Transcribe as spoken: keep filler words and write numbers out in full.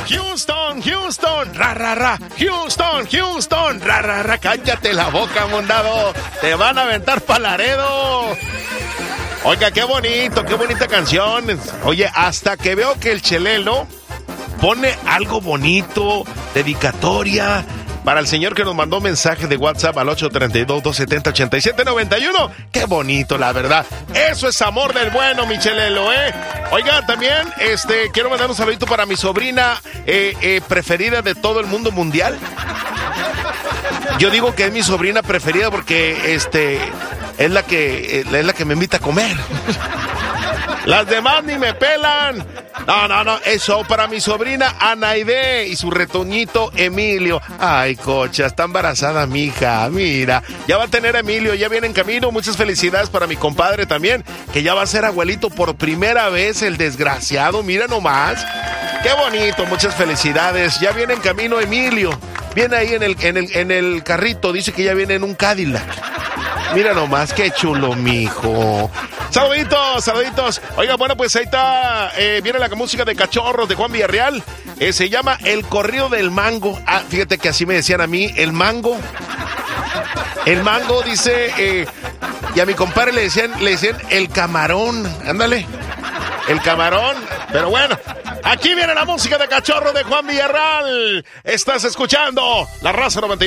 Houston, Houston, ra, ra, ra. Houston, Houston, ra, ra, ra. Cállate la boca, mondado. Te van a aventar pa' Laredo. Oiga, qué bonito, qué bonita canción. Oye, hasta que veo que el Chelelo pone algo bonito, dedicatoria para el señor que nos mandó mensaje de WhatsApp al ocho tres dos, dos siete cero, ocho siete nueve uno. Qué bonito, la verdad. Eso es amor del bueno, mi Chelelo, ¿eh? Oiga, también este, quiero mandar un saludito para mi sobrina eh, eh, preferida de todo el mundo mundial. Yo digo que es mi sobrina preferida porque este, es la que, es la que me invita a comer. Las demás ni me pelan. No, no, no, eso para mi sobrina Anaide y su retoñito Emilio. Ay, cocha, está embarazada mi hija, mira. Ya va a tener Emilio, ya viene en camino. Muchas felicidades para mi compadre también, que ya va a ser abuelito por primera vez, el desgraciado, mira nomás. Qué bonito, muchas felicidades. Ya viene en camino Emilio. Viene ahí en el, en el, en el carrito, dice que ya viene en un Cadillac. Mira nomás, qué chulo, mijo. Saluditos, saluditos. Oiga, bueno, pues ahí está, eh, viene la música de Cachorros de Juan Villarreal. Eh, se llama El Corrido del Mango. Ah, fíjate que así me decían a mí, el mango. El mango, dice, eh, y a mi compadre le decían, le decían el camarón. Ándale, el camarón. Pero bueno, aquí viene la música de Cachorros de Juan Villarreal. Estás escuchando La Raza noventa y uno.